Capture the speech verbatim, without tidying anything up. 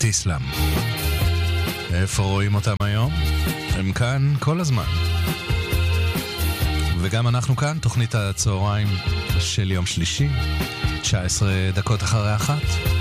תיסלם. איפה רואים אותם היום? הם כאן כל הזמן. וגם אנחנו כאן, תוכנית הצהריים של יום שלישי, תשע עשרה דקות אחרי אחת.